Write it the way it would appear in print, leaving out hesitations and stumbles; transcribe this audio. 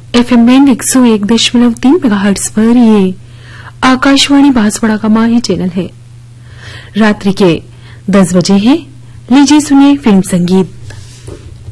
FM band 101.3 megahertz पर ये आकाशवाणी बांसवाड़ा का माही चैनल है। रात्रि के 10 बजे हैं। लीजिए सुनिए फिल्म संगीत।